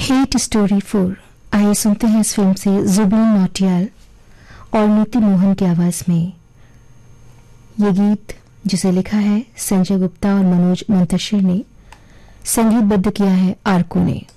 Hate story 4। आइए सुनते हैं इस फिल्म से जुबिन नौटियाल और नीति मोहन की आवाज में ये गीत, जिसे लिखा है संजय गुप्ता और मनोज मुंतशिर ने, संगीतबद्ध किया है आरको ने।